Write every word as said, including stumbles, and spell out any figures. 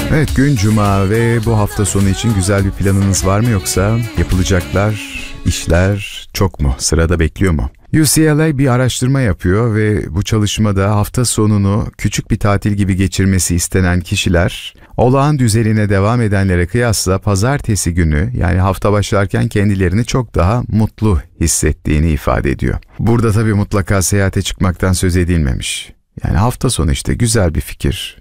Evet, gün cuma ve bu hafta sonu için güzel bir planınız var mı, yoksa yapılacaklar, işler çok mu? Sırada bekliyor mu? U C L A bir araştırma yapıyor ve bu çalışmada hafta sonunu küçük bir tatil gibi geçirmesi istenen kişiler, olağan düzenine devam edenlere kıyasla pazartesi günü, yani hafta başlarken kendilerini çok daha mutlu hissettiğini ifade ediyor. Burada tabii mutlaka seyahate çıkmaktan söz edilmemiş. Yani hafta sonu işte güzel bir fikir.